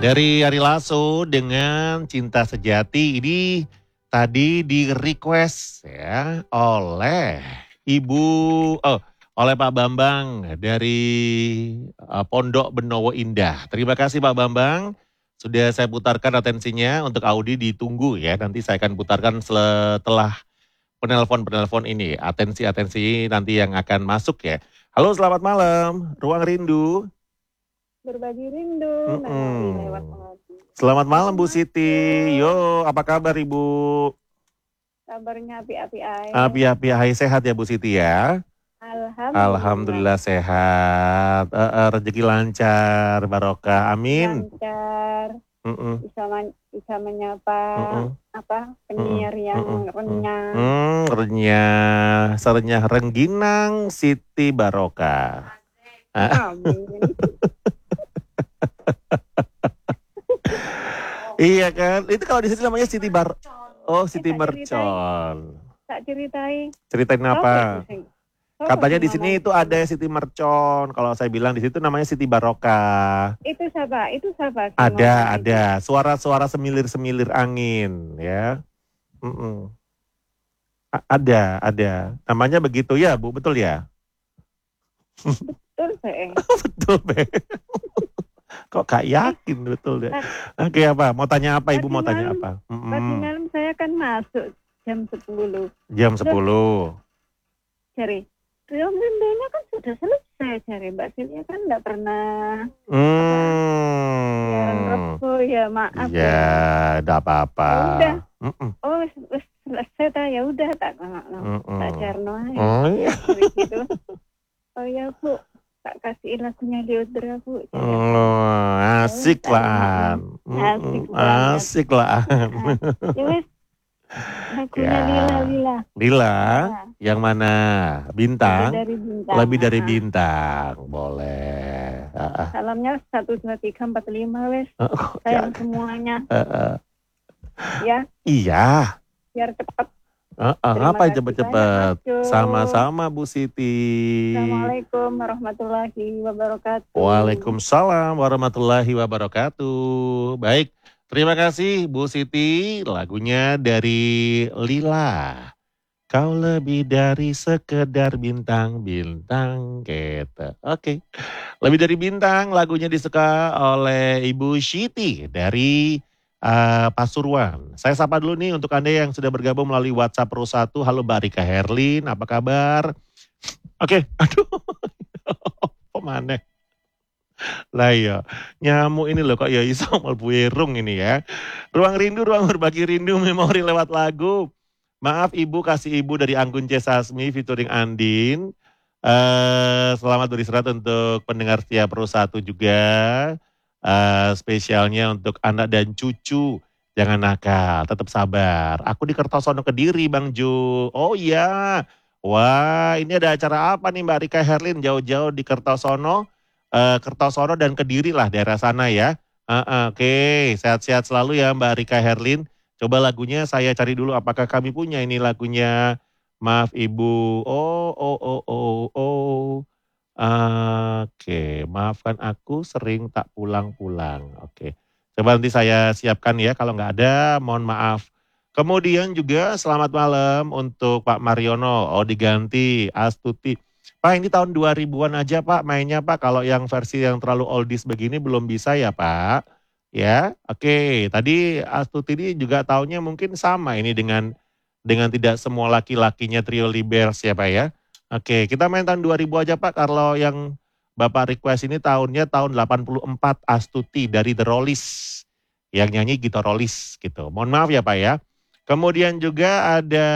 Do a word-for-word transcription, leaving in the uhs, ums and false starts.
dari Ari Lasso dengan Cinta Sejati ini tadi di request ya oleh Ibu oh oleh Pak Bambang dari uh, Pondok Benowo Indah. Terima kasih Pak Bambang. Sudah saya putarkan atensinya untuk Audi ditunggu ya. Nanti saya akan putarkan setelah penelpon-penelpon ini. Atensi-atensi nanti yang akan masuk ya. Halo selamat malam, Ruang Rindu. Berbagi rindu, memori lewat pengaji. Selamat malam Bu Siti. Yo, apa kabar Ibu? Kabarnya api-api ay. Api-api hai sehat ya Bu Siti ya? Alhamdulillah. Alhamdulillah sehat. Uh, uh, rezeki lancar, barokah. Amin. Lancar. Uh-uh. Bisa, man, bisa menyapa Uh-uh. apa penyiar Uh-uh. yang Uh-uh. renyah. Hmm, renyah, serenyah rengginang Siti Barokah. Amin. Iya kan, itu kalau di sini namanya Siti Bar, oh Siti Eh, tak Mercon. Tak ceritai. Ceritain apa? Oh, Katanya di sini itu ada Siti Mercon. Kalau saya bilang di situ namanya Siti Barokah. Itu siapa? Itu siapa? Ada, ada. Suara-suara semilir-semilir angin, ya. Mm-mm. A- ada, ada. Namanya begitu ya, Bu. Betul ya? Betul, Be. Betul, Be. Kok gak yakin betul deh. Oke apa? Mau tanya apa Ibu? Mau tanya apa? Mm-mm. Tadi malam saya kan masuk jam sepuluh. Jam sepuluh. Cari. Film rindunya kan sudah selesai cari. Mbak Silya kan enggak pernah. Hmm. Ya, Rebo, ya maaf. Ya, enggak apa-apa. Ya udah. Mm-mm. Oh, wis, wis selesai ta ya udah tak no. Tak jarno aja. Oh iya. Gitu. Oh ya Bu, tak kasihin lagunya Leodra Bu. Oh, asik lah. Asik, asik lah. Ya wes. Lagunya Ya. Lila Lila. Lila, yang mana? Bintang? Lebih dari bintang. Lebih dari bintang, boleh. Uh, Salamnya satu dua tiga empat lima wes. uh, Sayang semuanya. uh, uh. Ya, Iya. biar cepat. Uh, uh, Terima ngapain kasih cepet-cepet? banyak, Mas Jo. Sama-sama Bu Siti. Assalamualaikum warahmatullahi wabarakatuh. Waalaikumsalam warahmatullahi wabarakatuh. Baik, terima kasih Bu Siti. Lagunya dari Lila. Kau lebih dari sekedar bintang-bintang gitu. Oke, lebih dari bintang lagunya disuka oleh Ibu Siti dari uh, Pasuruan. Saya sapa dulu nih untuk Anda yang sudah bergabung melalui WhatsApp Pro satu. Halo Mbak Rika Herlin, apa kabar? Oke, aduh. Kok mana? Lah ya, nyamuk ini loh kok ya iso mlebu irung ini ya. Ruang rindu, ruang berbagi rindu, memori lewat lagu. Maaf Ibu, kasih Ibu dari Anggun C. Sasmi featuring Andin. Uh, selamat beristirahat untuk pendengar setia Pro satu juga. Uh, spesialnya untuk anak dan cucu. Jangan nakal, tetap sabar. Aku di Kertosono Kediri Bang Ju. Oh iya. Wah, ini ada acara apa nih Mbak Rika Herlin jauh-jauh di Kertosono, uh, Kertosono dan Kediri lah daerah sana ya. Uh, uh, Oke, okay. Sehat-sehat selalu ya Mbak Rika Herlin. Coba lagunya saya cari dulu apakah kami punya ini lagunya. Maaf Ibu. Oh, oh, oh, oh, oh. Uh, Oke, okay. Maafkan aku sering tak pulang-pulang. Oke, okay. Coba nanti saya siapkan ya. Kalau nggak ada, mohon maaf. Kemudian juga selamat malam untuk Pak Mariono. Oh diganti Astuti. Pak ini tahun dua ribuan aja Pak mainnya Pak. Kalau yang versi yang terlalu oldies begini belum bisa ya Pak. Ya oke. Tadi Astuti ini juga tahunnya mungkin sama ini dengan dengan tidak semua laki-lakinya Trio Libers ya Pak ya. Oke kita main tahun dua ribu aja Pak. Kalau yang Bapak request ini tahunnya tahun delapan puluh empat Astuti dari The Rollies. Yang nyanyi Gito Rollies gitu. Mohon maaf ya Pak ya. Kemudian juga ada